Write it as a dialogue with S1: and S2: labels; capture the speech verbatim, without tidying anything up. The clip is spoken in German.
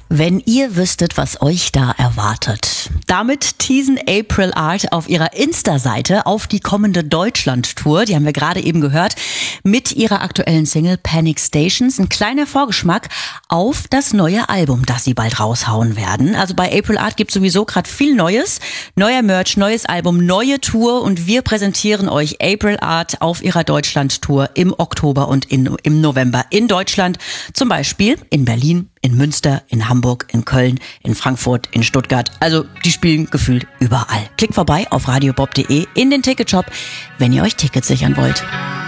S1: Wenn ihr wüsstet, was euch da erwartet. Damit teasen April Art auf ihrer Insta-Seite auf die kommende Deutschland-Tour. Die haben wir gerade eben gehört. Mit ihrer aktuellen Single Panic Stations. Ein kleiner Vorgeschmack auf das neue Album, das sie bald raushauen werden. Also bei April Art gibt es sowieso gerade viel Neues. Neuer Merch, neues Album, neue Tour. Und wir präsentieren euch April Art auf ihrer Deutschland-Tour im Oktober und in, im November in Deutschland. Zum Beispiel in Berlin, in Münster, in Hamburg, in Köln, in Frankfurt, in Stuttgart. Also die spielen gefühlt überall. Klickt vorbei auf radiobob punkt de in den Ticketshop, wenn ihr euch Tickets sichern wollt.